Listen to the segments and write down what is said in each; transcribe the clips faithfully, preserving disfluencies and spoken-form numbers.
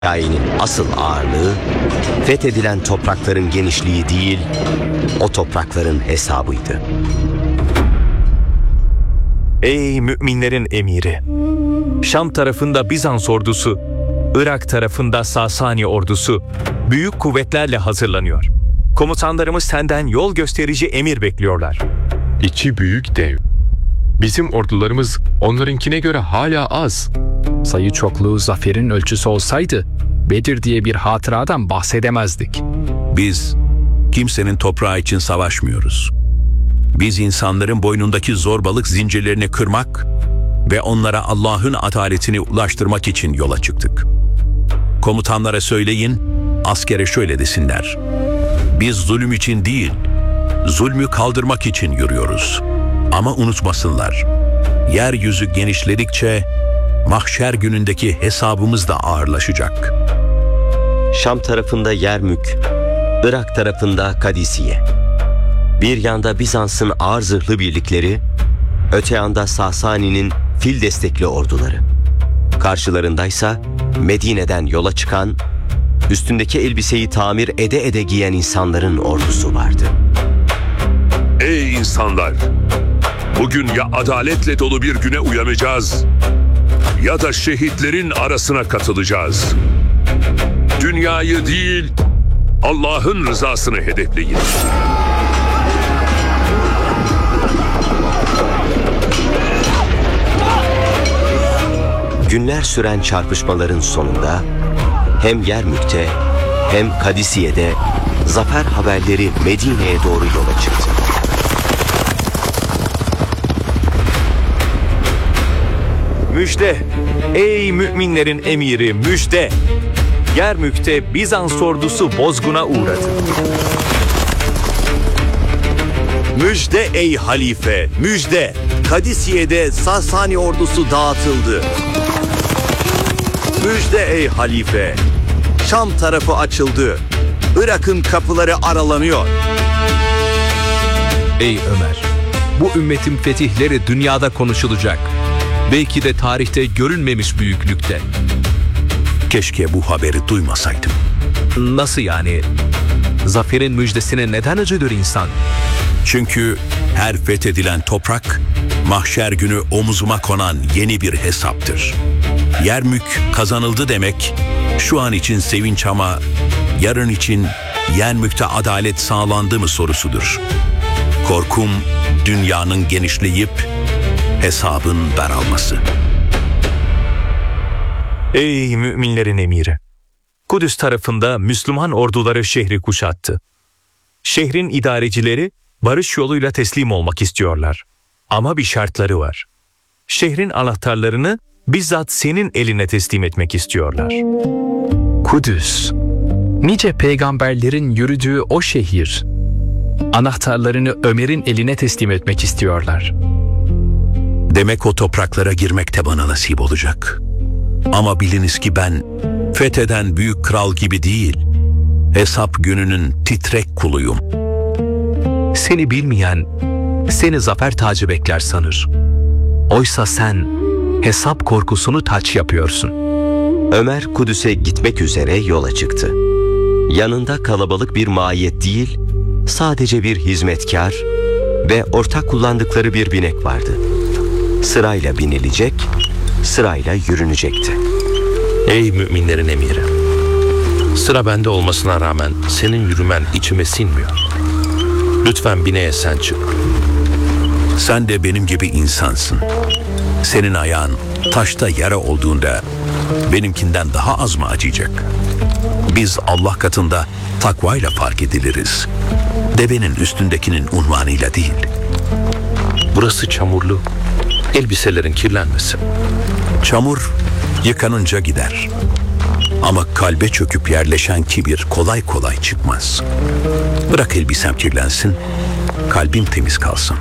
hikayenin asıl ağırlığı fethedilen toprakların genişliği değil, o toprakların hesabıydı. Ey müminlerin emiri! Şam tarafında Bizans ordusu, Irak tarafında Sasani ordusu büyük kuvvetlerle hazırlanıyor. Komutanlarımız senden yol gösterici emir bekliyorlar. İki büyük dev. Bizim ordularımız onlarınkine göre hala az. Sayı çokluğu zaferin ölçüsü olsaydı, Bedir diye bir hatıradan bahsedemezdik. Biz kimsenin toprağı için savaşmıyoruz. Biz insanların boynundaki zorbalık zincirlerini kırmak ve onlara Allah'ın adaletini ulaştırmak için yola çıktık. Komutanlara söyleyin, askere şöyle desinler: biz zulüm için değil, zulmü kaldırmak için yürüyoruz. Ama unutmasınlar, yeryüzü genişledikçe mahşer günündeki hesabımız da ağırlaşacak. Şam tarafında Yermük, Irak tarafında Kadisiye. Bir yanda Bizans'ın ağır zırhlı birlikleri, öte yanda Sasani'nin fil destekli orduları. Karşılarındaysa Medine'den yola çıkan, üstündeki elbiseyi tamir ede ede giyen insanların ordusu vardı. Ey insanlar! Bugün ya adaletle dolu bir güne uyanacağız ya da şehitlerin arasına katılacağız. Dünyayı değil, Allah'ın rızasını hedefleyin. Günler süren çarpışmaların sonunda hem Yermük'te hem Kadisiye'de zafer haberleri Medine'ye doğru yola çıktı. Müjde! Ey müminlerin emiri, müjde! Yermük'te Bizans ordusu bozguna uğradı. Müjde ey halife, müjde! Kadisiye'de Sasani ordusu dağıtıldı. Müjde ey halife! Şam tarafı açıldı. Irak'ın kapıları aralanıyor. Ey Ömer! Bu ümmetin fetihleri dünyada konuşulacak. Belki de tarihte görülmemiş büyüklükte. Keşke bu haberi duymasaydım. Nasıl yani? Zaferin müjdesine neden acıdır insan? Çünkü her fethedilen toprak, mahşer günü omuzuma konan yeni bir hesaptır. Yermük kazanıldı demek, şu an için sevinç ama yarın için Yermük'te adalet sağlandı mı sorusudur. Korkum dünyanın genişleyip hesabın daralması. Ey müminlerin emiri! Kudüs tarafında Müslüman orduları şehri kuşattı. Şehrin idarecileri barış yoluyla teslim olmak istiyorlar. Ama bir şartları var. Şehrin anahtarlarını bizzat senin eline teslim etmek istiyorlar. Kudüs, nice peygamberlerin yürüdüğü o şehir. Anahtarlarını Ömer'in eline teslim etmek istiyorlar. Demek o topraklara girmek de bana nasip olacak. Ama biliniz ki ben fetheden büyük kral gibi değil, hesap gününün titrek kuluyum. Seni bilmeyen, seni zafer tacı bekler sanır. Oysa sen hesap korkusunu taç yapıyorsun. Ömer Kudüs'e gitmek üzere yola çıktı. Yanında kalabalık bir maiyet değil, sadece bir hizmetkar ve ortak kullandıkları bir binek vardı. Sırayla binilecek, sırayla yürünecekti. Ey müminlerin emiri! Sıra bende olmasına rağmen senin yürümen içime sinmiyor. Lütfen bineğe sen çık. Sen de benim gibi insansın. Senin ayağın taşta yara olduğunda benimkinden daha az mı acıyacak? Biz Allah katında takvayla fark ediliriz. Devenin üstündekinin unvanıyla değil. Burası çamurlu. Elbiselerin kirlenmesin. Çamur yıkanınca gider. Ama kalbe çöküp yerleşen kibir kolay kolay çıkmaz. Bırak elbisem kirlensin, kalbim temiz kalsın.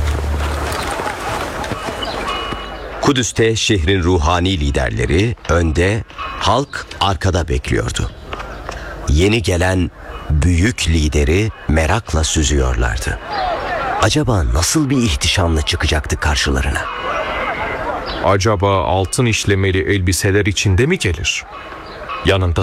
Kudüs'te şehrin ruhani liderleri önde, halk arkada bekliyordu. Yeni gelen büyük lideri merakla süzüyorlardı. Acaba nasıl bir ihtişamla çıkacaktı karşılarına? Acaba altın işlemeli elbiseler içinde mi gelir? yanında